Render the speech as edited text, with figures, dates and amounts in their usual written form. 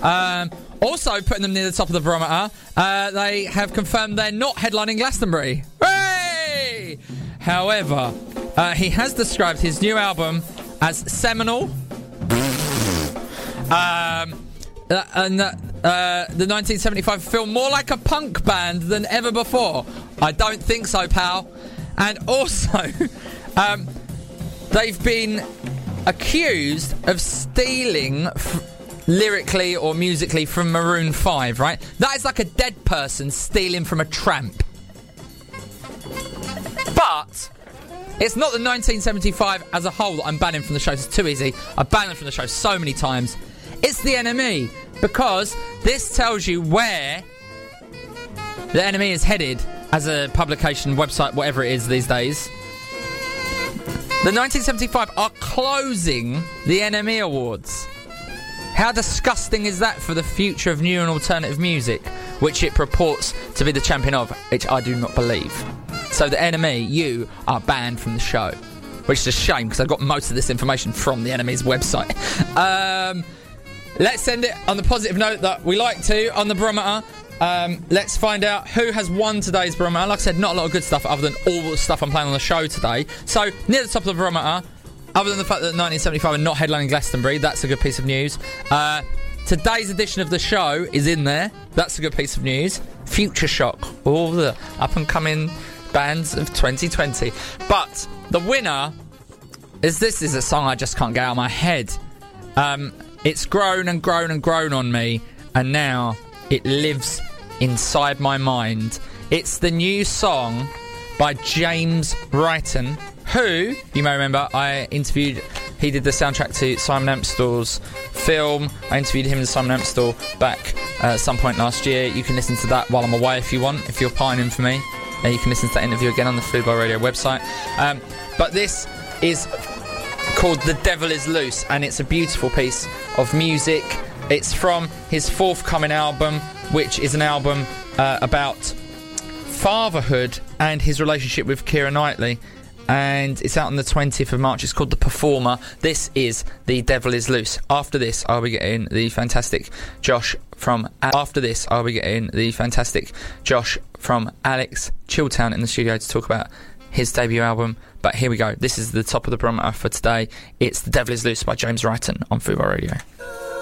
Also putting them near the top of the barometer, they have confirmed they're not headlining Glastonbury. Hooray! However, he has described his new album as seminal. The 1975 feel more like a punk band than ever before. I don't think so, pal. And also, they've been accused of stealing lyrically or musically from Maroon 5, right? That is like a dead person stealing from a tramp. But it's not the 1975 as a whole that I'm banning from the show. It's too easy. I've banned them from the show so many times. It's the NME, because this tells you where the NME is headed as a publication, website, whatever it is these days. The 1975 are closing the NME Awards. How disgusting is that for the future of new and alternative music, which it purports to be the champion of, which I do not believe. So the NME, you are banned from the show, which is a shame because I got most of this information from the NME's website. Let's end it on the positive note that we like to on the barometer. Let's find out who has won today's barometer. Like I said, not a lot of good stuff other than all the stuff I'm playing on the show today. So, near the top of the barometer, other than the fact that 1975 are not headlining Glastonbury, that's a good piece of news. Today's edition of the show is in there. That's a good piece of news. Future Shock, all the up-and-coming bands of 2020. But the winner is this is a song I just can't get out of my head. It's grown and grown and grown on me, and now it lives inside my mind. It's the new song by James Wrighton, who, you may remember, I interviewed. He did the soundtrack to Simon Amstell's film. I interviewed him and Simon Amstell back at some point last year. You can listen to that while I'm away if you want, if you're pining for me. You can listen to that interview again on the Fubar Radio website. But this is called The Devil Is Loose, and it's a beautiful piece of music. It's from his forthcoming album, which is an album about fatherhood and his relationship with Keira Knightley, and it's out on the 20th of March. It's called The Performer. This is The Devil Is Loose. After this, I'll be getting the fantastic Josh from Alex Chilltown in the studio to talk about his debut album. But here we go. This is the top of the barometer for today. It's The Devil Is Loose by James Wrighton on Fubar Radio.